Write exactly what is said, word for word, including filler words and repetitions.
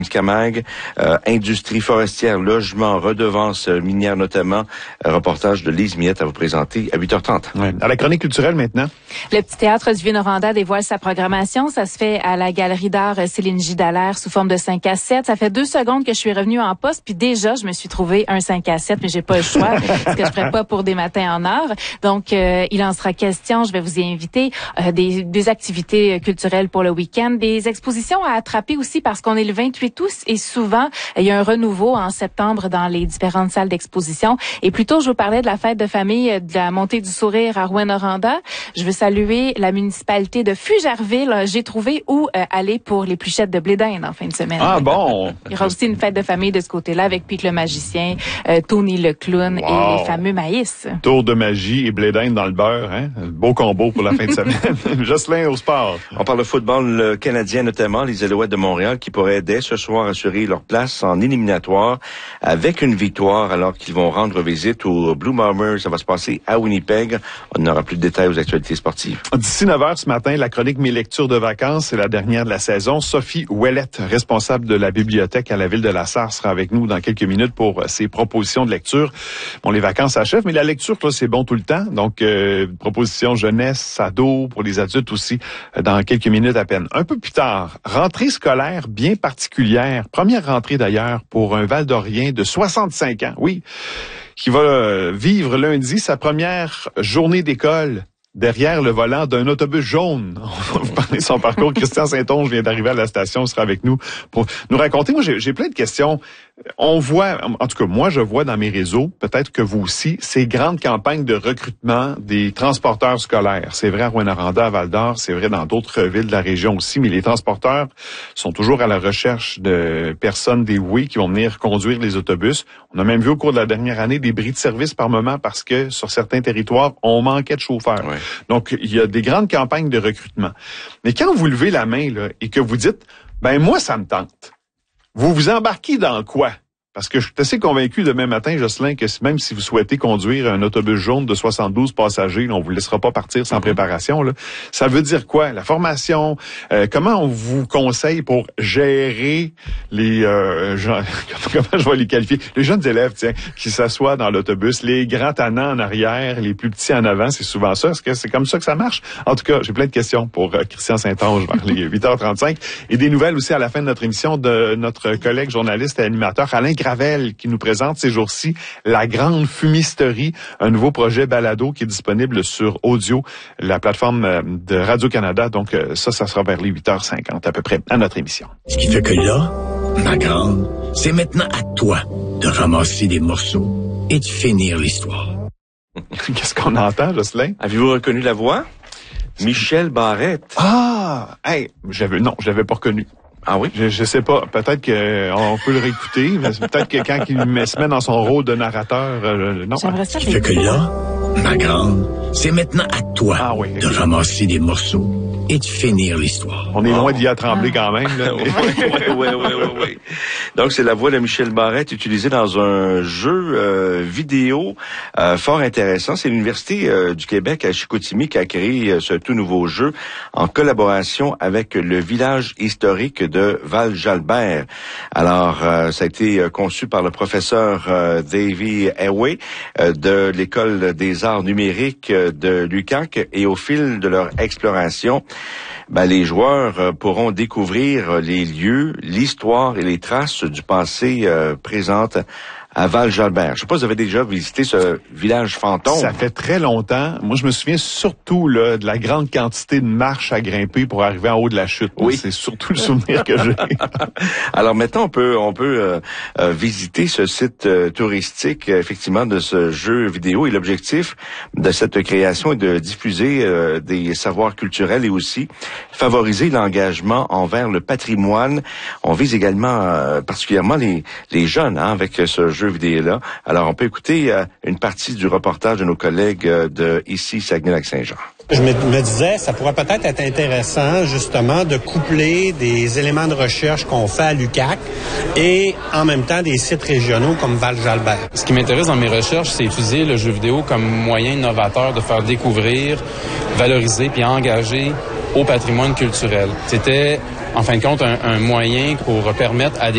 Camargue, euh, industrie forestière, logement, redevances euh, minières notamment. Un reportage de Lise Miette à vous présenter à huit heures trente. Ouais. À la chronique culturelle maintenant. Le Petit Théâtre du Vieux-Noranda dévoile sa programmation. Ça se fait à la Galerie d'art Céline J. Dallaire sous forme de cinq à sept. Ça fait deux secondes que je suis revenue en poste, puis déjà, je me suis trouvé un cinq à sept, mais j'ai pas le choix, parce que je ferai pas pour des matins en heure. Donc, euh, il en sera question. Je vais vous y inviter. Euh, des, des activités culturelles pour le week-end, des expositions à attraper aussi, parce qu'on est le vingt-huit août et souvent, il y a un renouveau en septembre dans les différentes salles d'exposition. Et plus tôt, je vous parlais de la fête de famille de la montée du sourire à Rouyn-Noranda. Je veux saluer la municipalité de Fugerville. J'ai trouvé où euh, aller pour les pluchettes de blé d'Inde en fin de semaine. Ah bon! Il y aura aussi une fête de famille de ce côté-là avec Pete le magicien, euh, Tony le clown wow. et les fameux maïs. Tour de magie et blé d'Inde dans le beurre, hein? Beau combo pour la fin de semaine. Jocelyn au sport. On parle de football canadien notamment, les Alouettes de Montréal qui pourraient dès ce soir assurer leur place en éliminatoire avec une victoire alors qu'ils vont rendre visite aux Blue Bombers. Ça va se passer à Winnipeg. On n'aura plus de détails aux actualités sportives. D'ici neuf heures ce matin, la chronique Mes lectures de vacances, c'est la dernière de la saison. Sophie Ouellette, responsable de la bibliothèque à la ville de La Sarre, sera avec nous dans quelques minutes pour ses propositions de lecture. Bon, les vacances s'achèvent, mais la lecture, là, c'est bon tout le temps. Donc, euh, propositions jeunesse, ado, pour les adultes aussi, dans quelques minutes à peine. Un peu plus tard, rentrée scolaire bien particulière. Première rentrée d'ailleurs pour un Val-d'Orien de soixante-cinq ans, oui, qui va vivre lundi sa première journée d'école derrière le volant d'un autobus jaune. On va vous parler de son parcours. Christian Saint-Onge vient d'arriver à la station, il sera avec nous pour nous raconter. Moi, j'ai, j'ai plein de questions. On voit, en tout cas, moi, je vois dans mes réseaux, peut-être que vous aussi, ces grandes campagnes de recrutement des transporteurs scolaires. C'est vrai à Rouyn-Noranda, à Val-d'Or, c'est vrai dans d'autres villes de la région aussi, mais les transporteurs sont toujours à la recherche de personnes dévouées qui vont venir conduire les autobus. On a même vu au cours de la dernière année des bris de service par moment parce que sur certains territoires, on manquait de chauffeurs. Ouais. Donc, il y a des grandes campagnes de recrutement. Mais quand vous levez la main là, et que vous dites, ben moi, ça me tente, vous vous embarquez dans quoi? Parce que je suis assez convaincu demain matin, Jocelyn, que même si vous souhaitez conduire un autobus jaune de soixante-douze passagers, là, on vous laissera pas partir sans préparation. Là. Ça veut dire quoi? La formation, euh, comment on vous conseille pour gérer les... Euh, gens, comment je vais les qualifier? Les jeunes élèves, tiens, qui s'assoient dans l'autobus, les grands tannants en arrière, les plus petits en avant, c'est souvent ça. Est-ce que c'est comme ça que ça marche? En tout cas, j'ai plein de questions pour euh, Christian Saint-Onge vers les huit heures trente-cinq. Et des nouvelles aussi à la fin de notre émission de notre collègue journaliste et animateur Alain Gravel qui nous présente ces jours-ci La Grande Fumisterie, un nouveau projet balado qui est disponible sur Audio, la plateforme de Radio-Canada. Donc ça, ça sera vers les huit heures cinquante à peu près à notre émission. Ce qui fait que là, ma grande, c'est maintenant à toi de ramasser des morceaux et de finir l'histoire. Qu'est-ce qu'on entend, Jocelyn? Avez-vous reconnu la voix? Michel Barrette. Ah! Hey, j'avais, non, je l'avais pas reconnu. Ah oui? Je, je sais pas. Peut-être qu'on peut le réécouter. Mais peut-être que quand il se met dans son rôle de narrateur, euh, non. J'aimerais ça. Ce qui fait que là, ma grande, c'est maintenant à toi ah oui, de ramasser des morceaux et de finir l'histoire. On est loin d'y a tremblé quand même. Là, mais... oui, oui, oui, oui, oui. Donc, c'est la voix de Michel Barrette utilisée dans un jeu euh, vidéo euh, fort intéressant. C'est l'Université euh, du Québec à Chicoutimi qui a créé euh, ce tout nouveau jeu en collaboration avec le village historique de Val-Jalbert. Alors, euh, ça a été euh, conçu par le professeur euh, Davy Eway euh, de l'École des arts numériques euh, de l'U Q A C et au fil de leur exploration, ben, les joueurs euh, pourront découvrir les lieux, l'histoire et les traces du passé euh, présentes à Val-Jalbert. Je sais pas si vous avez déjà visité ce village fantôme. Ça fait très longtemps. Moi, je me souviens surtout là, de la grande quantité de marches à grimper pour arriver en haut de la chute. Oui. C'est surtout le souvenir que j'ai. Alors maintenant, on peut on peut euh, euh, visiter ce site euh, touristique, euh, effectivement, de ce jeu vidéo. Et l'objectif de cette création est de diffuser euh, des savoirs culturels et aussi favoriser l'engagement envers le patrimoine. On vise également euh, particulièrement les, les jeunes hein, avec ce jeu vidéo-là. Alors, on peut écouter euh, une partie du reportage de nos collègues euh, de ici, Saguenay-Lac-Saint-Jean. Je me, me disais, ça pourrait peut-être être intéressant, justement, de coupler des éléments de recherche qu'on fait à l'U Q A C et en même temps des sites régionaux comme Val-Jalbert. Ce qui m'intéresse dans mes recherches, c'est utiliser le jeu vidéo comme moyen novateur de faire découvrir, valoriser puis engager au patrimoine culturel. C'était, en fin de compte, un, un moyen pour permettre à des